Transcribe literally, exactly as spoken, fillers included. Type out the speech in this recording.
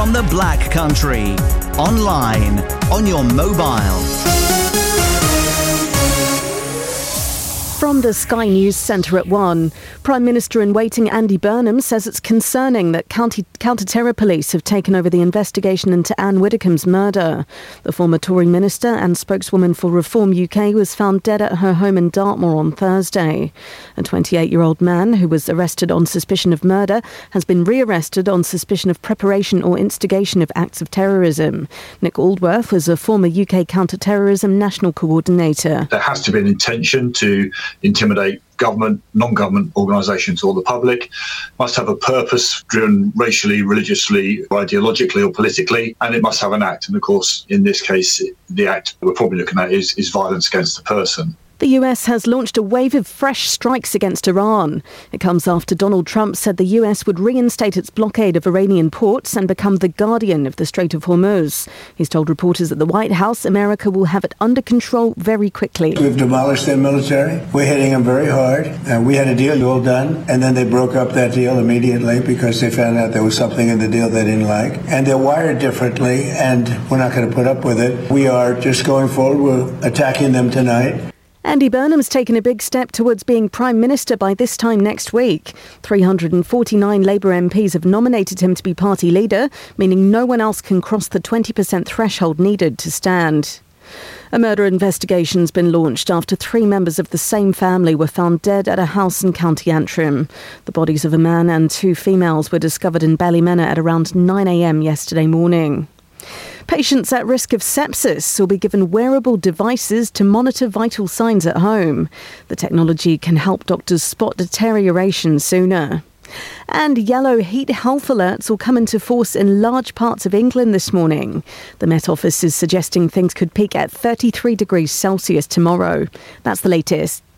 from the Black Country. Online, on your mobile. From the Sky News Centre at one, Prime Minister-in-waiting Andy Burnham says it's concerning that county counter-terror police have taken over the investigation into Anne Widdecombe's murder. The former Tory minister and spokeswoman for Reform U K was found dead at her home in Dartmoor on Thursday. A twenty-eight-year-old man who was arrested on suspicion of murder has been re-arrested on suspicion of preparation or instigation of acts of terrorism. Nick Aldworth was a former U K counter-terrorism national coordinator. There has to be an intention to intimidate government, non-government organisations or the public, must have a purpose driven racially, religiously, ideologically or politically, and it must have an act. And of course, in this case, the act we're probably looking at is, is violence against the person. The U S has launched a wave of fresh strikes against Iran. It comes after Donald Trump said the U S would reinstate its blockade of Iranian ports and become the guardian of the Strait of Hormuz. He's told reporters at the White House America will have it under control very quickly. We've demolished their military. We're hitting them very hard. And we had a deal all done, and then they broke up that deal immediately because they found out there was something in the deal they didn't like. And they're wired differently, and we're not going to put up with it. We are just going forward. We're attacking them tonight. Andy Burnham's taken a big step towards being Prime Minister by this time next week. three hundred forty-nine Labour M Ps have nominated him to be party leader, meaning no one else can cross the twenty percent threshold needed to stand. A murder investigation's been launched after three members of the same family were found dead at a house in County Antrim. The bodies of a man and two females were discovered in Ballymena at around nine a.m. yesterday morning. Patients at risk of sepsis will be given wearable devices to monitor vital signs at home. The technology can help doctors spot deterioration sooner. And yellow heat health alerts will come into force in large parts of England this morning. The Met Office is suggesting things could peak at thirty-three degrees Celsius tomorrow. That's the latest.